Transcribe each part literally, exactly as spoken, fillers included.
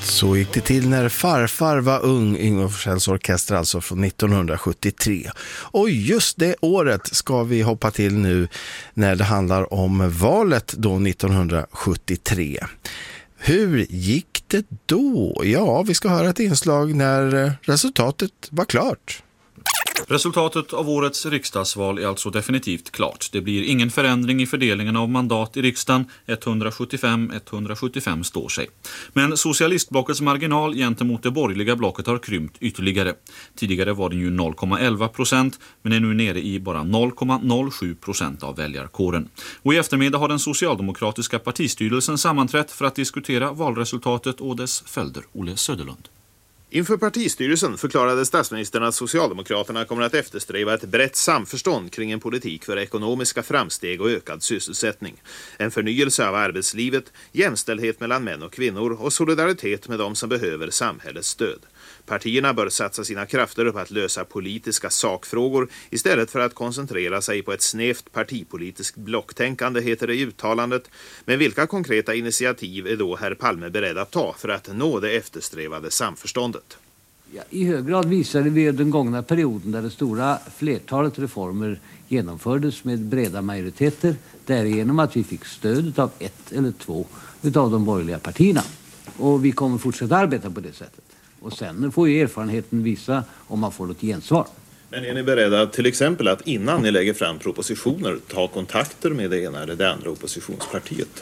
Så gick det till när farfar var ung, Yngve Forssells orkester alltså från nittonhundrasjuttiotre. Och just det året ska vi hoppa till nu när det handlar om valet då nittonhundrasjuttiotre. Hur gick det då? Ja, vi ska höra ett inslag när resultatet var klart. Resultatet av årets riksdagsval är alltså definitivt klart. Det blir ingen förändring i fördelningen av mandat i riksdagen. etthundrasjuttiofem etthundrasjuttiofem står sig. Men socialistblockets marginal gentemot det borgerliga blocket har krympt ytterligare. Tidigare var den ju noll komma elva procent men är nu nere i bara noll komma noll sju procent av väljarkåren. Och i eftermiddag har den socialdemokratiska partistyrelsen sammanträtt för att diskutera valresultatet och dess följder. Olle Söderlund. Inför partistyrelsen förklarade statsministern att Socialdemokraterna kommer att eftersträva ett brett samförstånd kring en politik för ekonomiska framsteg och ökad sysselsättning. En förnyelse av arbetslivet, jämställdhet mellan män och kvinnor och solidaritet med de som behöver samhällets stöd. Partierna bör satsa sina krafter på att lösa politiska sakfrågor istället för att koncentrera sig på ett snävt partipolitiskt blocktänkande, heter det i uttalandet. Men vilka konkreta initiativ är då herr Palme beredd att ta för att nå det eftersträvade samförståndet? Ja, i hög grad visade vi den gångna perioden där det stora flertalet reformer genomfördes med breda majoriteter, därigenom att vi fick stöd av ett eller två av de borgerliga partierna. Och vi kommer fortsätta arbeta på det sättet. Och sen får ju erfarenheten visa om man får något gensvar. Men är ni beredda att till exempel att innan ni lägger fram propositioner ta kontakter med det ena eller det andra oppositionspartiet?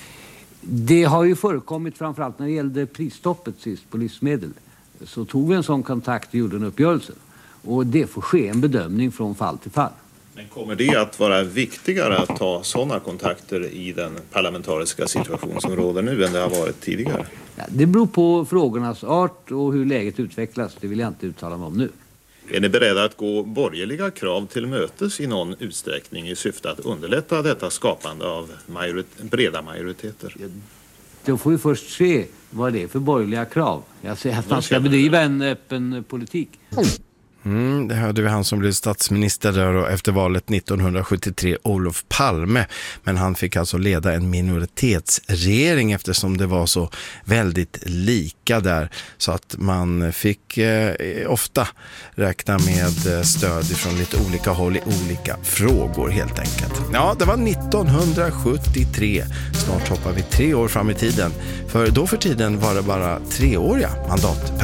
Det har ju förekommit framförallt när det gällde prisstoppet sist på livsmedel. Så tog vi en sån kontakt och gjorde en uppgörelse. Och det får ske en bedömning från fall till fall. Men kommer det att vara viktigare att ta sådana kontakter i den parlamentariska situation som råder nu än det har varit tidigare? Ja, det beror på frågornas art och hur läget utvecklas. Det vill jag inte uttala mig om nu. Är ni beredda att gå borgerliga krav till mötes i någon utsträckning i syfte att underlätta detta skapande av majorit- breda majoriteter? Ja, då får vi först se vad det är för borgerliga krav. Jag säger att man ska bedriva en öppen politik. Mm, det hörde vi han som blev statsminister där och efter valet nittonhundrasjuttiotre, Olof Palme. Men han fick alltså leda en minoritetsregering eftersom det var så väldigt lika där. Så att man fick eh, ofta räkna med stöd från lite olika håll i olika frågor helt enkelt. Ja, det var nittonhundrasjuttiotre. Snart hoppar vi tre år fram i tiden. För då för tiden var det bara treåriga mandatperioder.